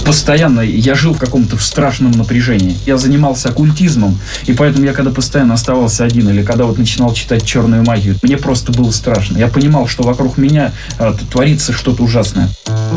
Постоянно я жил в каком-то страшном напряжении. Я занимался оккультизмом, и поэтому я когда постоянно оставался один, или когда вот начинал читать черную магию, мне просто было страшно. Я понимал, что вокруг меня творится что-то ужасное.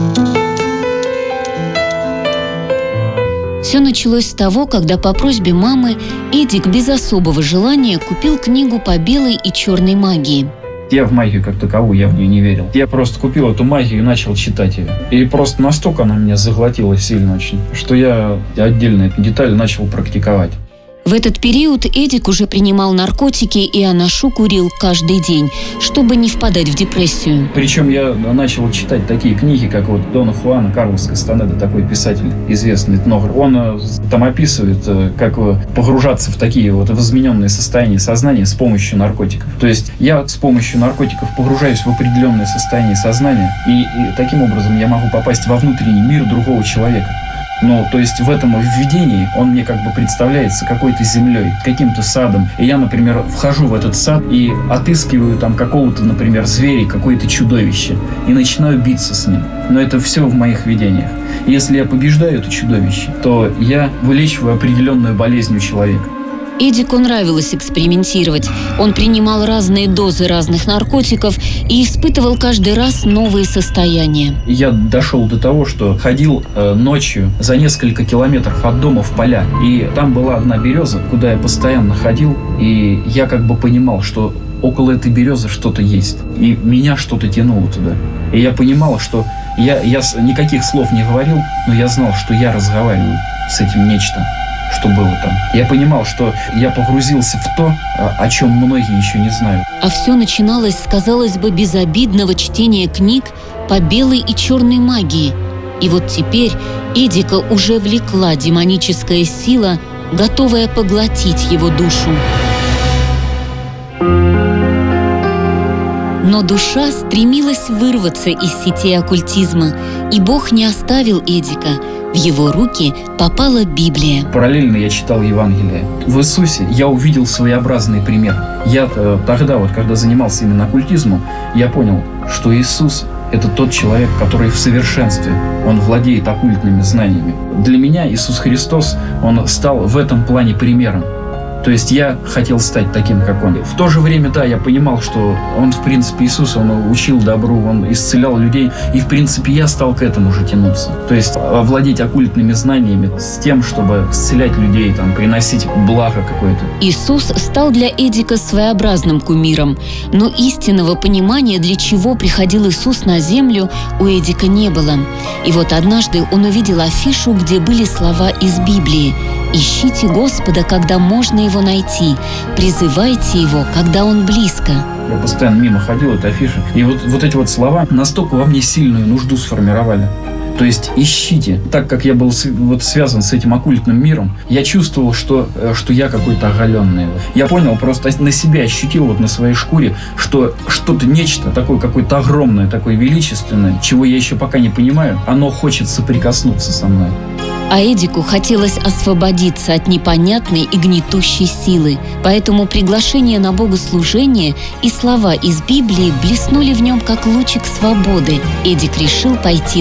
Все началось с того, когда по просьбе мамы Эдик без особого желания купил книгу по белой и черной магии. Я в магию как таковую, я в нее не верил. Я просто купил эту магию и начал читать ее. И просто настолько она меня заглотила сильно очень, что я отдельно эту деталь начал практиковать. В этот период Эдик уже принимал наркотики и анашу курил каждый день, чтобы не впадать в депрессию. Причем я начал читать такие книги, как вот Дона Хуана Карлос Кастанеда, такой писатель известный. Он там описывает, как погружаться в такие вот в измененные состояния сознания с помощью наркотиков. То есть я с помощью наркотиков погружаюсь в определенное состояние сознания, и таким образом я могу попасть во внутренний мир другого человека. Ну, то есть в этом введении он мне как бы представляется какой-то землей, каким-то садом. И я, например, вхожу в этот сад и отыскиваю там какого-то, например, зверя, какое-то чудовище. И начинаю биться с ним. Но это все в моих видениях. И если я побеждаю это чудовище, то я вылечиваю определенную болезнь у человека. Эдику нравилось экспериментировать. Он принимал разные дозы разных наркотиков и испытывал каждый раз новые состояния. Я дошел до того, что ходил ночью за несколько километров от дома в поля. И там была одна береза, куда я постоянно ходил. И я как бы понимал, что около этой березы что-то есть. И меня что-то тянуло туда. И я понимал, что я никаких слов не говорил, но я знал, что я разговариваю с этим нечто, что было там. Я понимал, что я погрузился в то, о чем многие еще не знают. А все начиналось с, казалось бы, безобидного чтения книг по белой и черной магии. И вот теперь Эдика уже влекла демоническая сила, готовая поглотить его душу. Но душа стремилась вырваться из сетей оккультизма, и Бог не оставил Эдика. В его руки попала Библия. Параллельно я читал Евангелие. В Иисусе я увидел своеобразный пример. Я тогда, вот, когда занимался именно оккультизмом, я понял, что Иисус – это тот человек, который в совершенстве. Он владеет оккультными знаниями. Для меня Иисус Христос, Он стал в этом плане примером. То есть я хотел стать таким, как Он. В то же время, да, я понимал, что Он, в принципе, Иисус, Он учил добру, Он исцелял людей. И, в принципе, я стал к этому же тянуться. То есть овладеть оккультными знаниями с тем, чтобы исцелять людей, там, приносить благо какое-то. Иисус стал для Эдика своеобразным кумиром. Но истинного понимания, для чего приходил Иисус на землю, у Эдика не было. И вот однажды он увидел афишу, где были слова из Библии: «Ищите Господа, когда можно Его найти. Призывайте Его, когда Он близко». Я постоянно мимо ходил, этой афиши. И вот эти вот слова настолько во мне сильную нужду сформировали. То есть ищите. Так как я был связан с этим оккультным миром, я чувствовал, что я какой-то оголенный. Я понял, просто на себя ощутил вот на своей шкуре, что что-то, нечто такое какое-то огромное, такое величественное, чего я еще пока не понимаю, оно хочет соприкоснуться со мной. А Эдику хотелось освободиться от непонятной и гнетущей силы. Поэтому приглашение на богослужение и слова из Библии блеснули в нем, как лучик свободы. Эдик решил пойти